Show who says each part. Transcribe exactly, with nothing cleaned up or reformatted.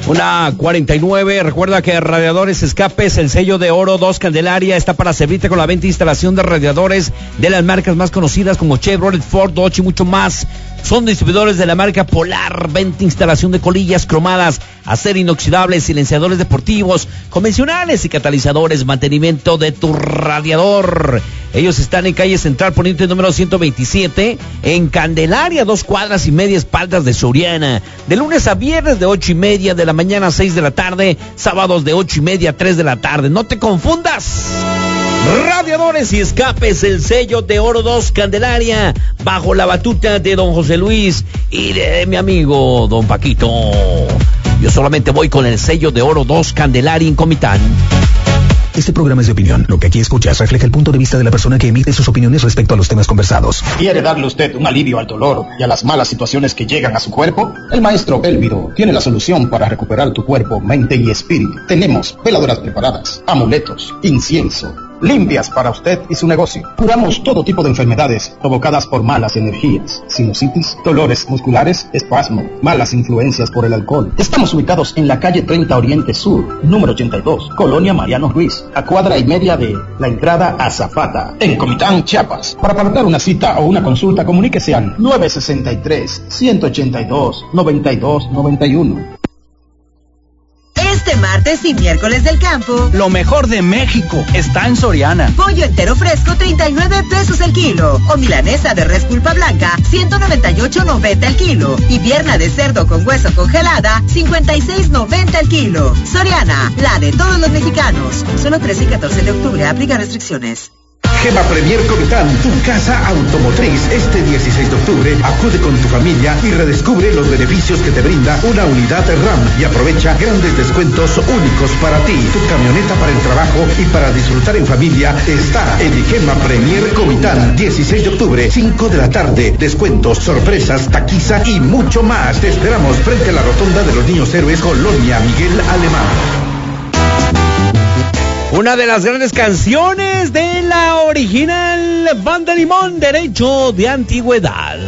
Speaker 1: Una cuarenta y nueve, recuerda que Radiadores Escapes, el sello de oro dos Candelaria, está para servirte con la venta e instalación de radiadores de las marcas más conocidas como Chevrolet, Ford, Dodge y mucho más. Son distribuidores de la marca Polar, venta e instalación de colillas cromadas, acero inoxidable, silenciadores deportivos, convencionales y catalizadores, mantenimiento de tu radiador. Ellos están en calle Central Poniente número ciento veintisiete, en Candelaria, dos cuadras y media, espaldas de Soriana. De lunes a viernes de ocho y media de la mañana a seis de la tarde, sábados de ocho y media a tres de la tarde. No te confundas. Radiadores y Escapes, el sello de oro dos Candelaria, bajo la batuta de don José Luis y de mi amigo don Paquito. Yo solamente voy con el sello de oro dos Candelaria en Comitán.
Speaker 2: Este programa es de opinión. Lo que aquí escuchas refleja el punto de vista de la persona que emite sus opiniones respecto a los temas conversados.
Speaker 3: ¿Quiere darle usted un alivio al dolor y a las malas situaciones que llegan a su cuerpo? El maestro Elvido tiene la solución para recuperar tu cuerpo, mente y espíritu. Tenemos veladoras preparadas, amuletos, incienso, limpias para usted y su negocio. Curamos todo tipo de enfermedades provocadas por malas energías, sinusitis, dolores musculares, espasmo, malas influencias por el alcohol. Estamos ubicados en la calle treinta Oriente Sur, número ochenta y dos, Colonia Mariano Ruiz, a cuadra y media de la entrada a Zapata, en Comitán, Chiapas. Para apartar una cita o una consulta, comuníquese al nueve sesenta y tres, ciento ochenta y dos, noventa y dos noventa y uno.
Speaker 4: Este martes y miércoles del campo,
Speaker 5: lo mejor de México está en Soriana.
Speaker 4: Pollo entero fresco, treinta y nueve pesos el kilo. O milanesa de res pulpa blanca, ciento noventa y ocho noventa el kilo. Y pierna de cerdo con hueso congelada, cincuenta y seis noventa el kilo. Soriana, la de todos los mexicanos. Solo trece y catorce de octubre, aplica restricciones.
Speaker 6: Gema Premier Comitán, tu casa automotriz. Este dieciséis de octubre, acude con tu familia y redescubre los beneficios que te brinda una unidad RAM y aprovecha grandes descuentos únicos para ti. Tu camioneta para el trabajo y para disfrutar en familia está en Gema Premier Comitán. dieciséis de octubre, cinco de la tarde. Descuentos, sorpresas, taquiza y mucho más. Te esperamos frente a la rotonda de los Niños Héroes, Colonia Miguel Alemán.
Speaker 1: Una de las grandes canciones de la original Banda Limón, Derecho de Antigüedad.